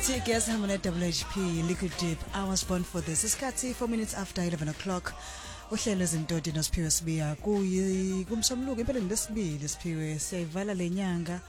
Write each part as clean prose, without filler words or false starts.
Ithi guess hamone WHP Liquid Deep. I was born for this. Isikhathi 4 minutes after 11 o'clock. Uhlelo ezintodi noSiphiwe Sibiya kumsomluko empeleni lesibili Siphiwe siyayivala lenyanga.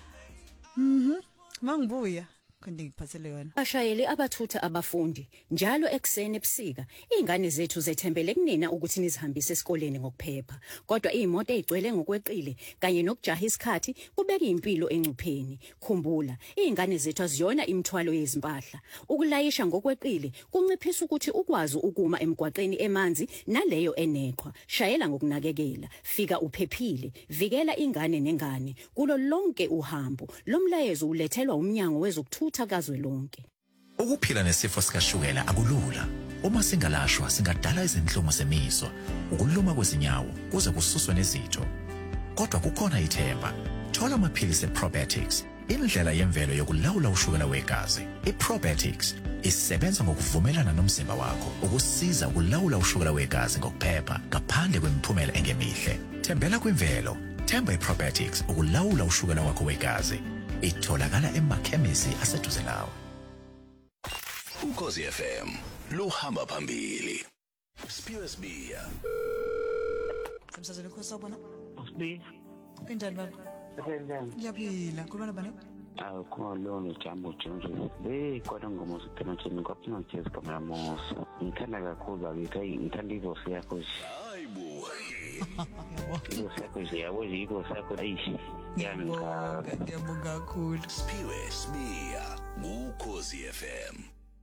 Mangibuya konke ngiphathele yona. Bashayeli abathutha abafundi njalo ekseni ebusika izingane zethu zethembele kunina ukuthi nizihambise esikoleni ngokuphepha kodwa izimoto ezigcwele ngokweqile kanye nokujaha isikhathi kubeka impilo encupheni. Khumbula izingane zethu aziyona imithwalo yezimpahla ukulayisha ngokweqile kunciphisa ukuthi ukwazi ukuma emgwaqeni emanzi naleyo eneqhwa. Shayela ngokunakekela, fika uphephile, vikela ingane nengane kulo lonke uhambo. Lomlayezo ulethelwa umnyango wezokuthuthwa Kazwe lonke. Ukuphila nesifo sikashukela akulula. Uma singalashwa singadala izinhlungu zemizwa, ukuluma kwezinyawo kuze kususwe nezitho. Kodwa kukhona ithemba. Thola amaphilisi eProbetics, indlela yemvelo yokulawula ushukela wegazi. iProbetics isebenza ngokuvumelana nomzimba wakho ukusiza ukulawula ushukela wegazi ngokuphepha ngaphandle kwemiphumela engemihle. Thembela kwimvelo, themba iProbetics ukulawula ushukela wakho wegazi. Itholakala emakhemisi aseduze nawe. Ukhozi FM luhamba phambili. Siphiwe Sibiya. Samsazweni Khosi ubona? Usibiya. Kunjani baba? Senzeni. Ngiyaphila. Khuluma bani? Khona Jambo Jonjo. Kodwa ngoba usiphena nje ngophinga nje kamera moso. Ngithanda kakhulu abithi ngithanda ivosi yakho. Hayibo. Ivosi yakho nje yabo yiko sakho ayishi. Ngiyabonga kakhulu. Siphiwe Sibiya Ukhozi FM.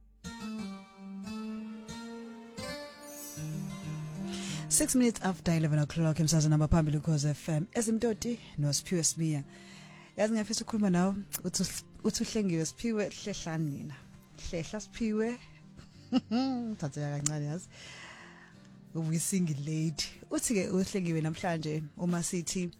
Six minutes after 11 o'clock emsazweni abaphambili Ukhozi FM ezimtoti noSiphiwe Sibiya. Yazi ngiyafisa ukukhuluma nawe uthi uhlengiwe Siphiwe hlehlani nina. Hlehla Siphiwe. Thatha kancane yazi. Ubuyisingi lady. Uthi ke uhlengiwe namhlanje uma sithi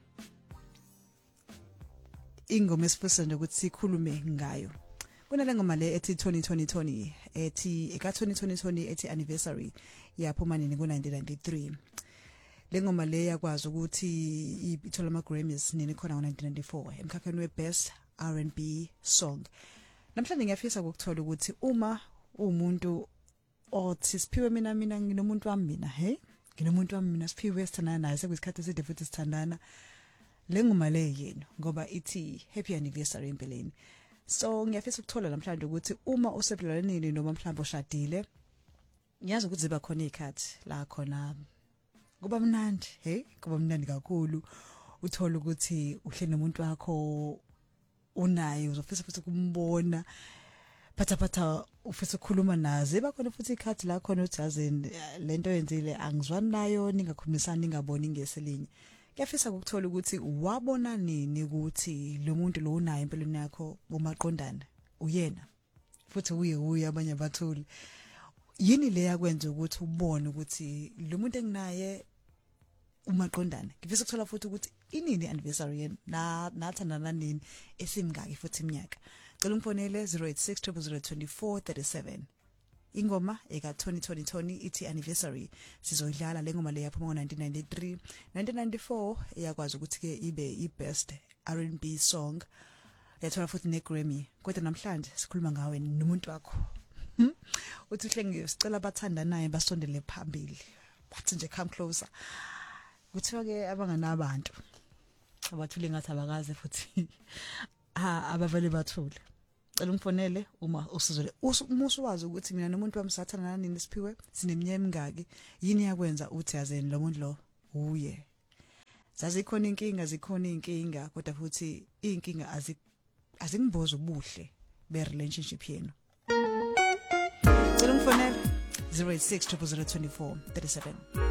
ingoma esifisa nje ukuthi sikhulume ngayo. Kunale ngoma le ethi 2020 ethi eka 2020 ethi anniversary yaphuma nini ku1993. Le ngoma le yakwazi ukuthi ithola ama Grammys nini khona ngo1994 emkhakheni webest R&B song. Namhlanje ngiyafisa ukuthola ukuthi uma umuntu othi Siphiwe mina nginomuntu wami mina nginomuntu wami mina Siphiwe sithandana naye sekuyisikhathi eside futhi sithandana. Le ngoma le yenu ngoba ithi happy anniversary empeleni. So ngiyafisa ukuthola namhlanje ukuthi uma usebudlelwaneni noma mhlawumbe ushadile ngiyazi ukuthi ziba khona ikhathi la khona kuba mnandi kuba mnandi kakhulu uthola ukuthi uhleli nomuntu wakho unaye uzofisa futhi kumbona phatha ufisa ukukhuluma naze bakhona futhi ikhathi la khona uthi yazini lento yenzile angizwani nayo ningakhulumisani ningaboni ngeselinye. Ngiyafisa ukuthola ukuthi wabona nini ukuthi lo muntu lo unayo empelweni yakho umaqondana uyena futhi uye abanye abathuli yini le yakwenza ukuthi ubone ukuthi lo muntu enginaye umaqondana. Ngifisa ukuthola futhi ukuthi inini anniversary nathandana nini esimngaki futhi iminyaka. Cela ungifonele 0860002437. Ingoma eka 2020 ithi anniversary sizoidlala le ngoma le yaphuma ngo1993 1994 iyakwazi ukuthi ke ibe ibest R&B song yathola futhi neGrammy kodwa namhlanje sikhuluma ngawe nomuntu wakho uthi uhlengiwe sicela abathandanayo basondele phambili bathi nje come closer kuthiwa ke abanganabantu abathule ngathi abakaze futhi abavele bathule. Cela ungifonele uma usizole umusuwazi ukuthi mina nomuntu wami sathandana nini Siphiwe sineminyaka emingaki yini yakwenza uthi yazeni lo muntu lo uye zazi khona inkinga kodwa futhi inkinga azingimboza ubuhle be relationship yenu. Cela ungifonele 0860002437.